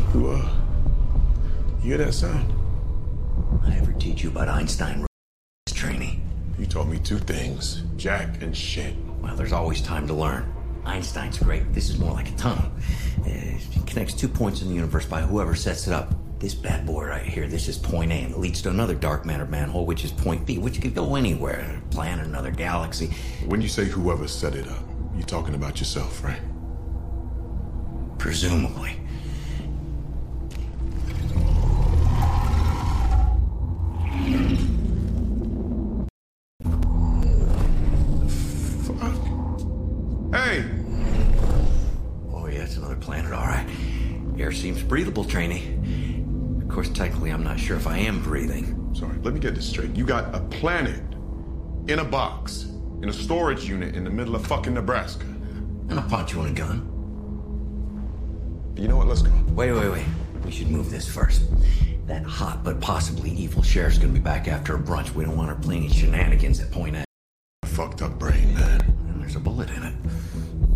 You hear that sound? I ever teach you about Einstein training? You taught me two things, Jack and shit. Well, there's always time to learn. Einstein's great. This is more like a tunnel. It connects 2 points in the universe by whoever sets it up. This bad boy right here, this is point A, and it leads to another dark matter manhole, which is point B, which could go anywhere. A planet, another galaxy. When you say whoever set it up, you're talking about yourself, right? Presumably. Hey! Oh, yeah, it's another planet, all right. Air seems breathable, trainee. Of course, technically, I'm not sure if I am breathing. Sorry, let me get this straight. You got a planet in a box, in a storage unit in the middle of fucking Nebraska. And I'll punch you in a gun. You know what? Let's go. Wait. We should move this first. That hot but possibly evil sheriff's gonna be back after a brunch. We don't want her playing any shenanigans at point A. Fucked up brain, man. And there's a bullet in it.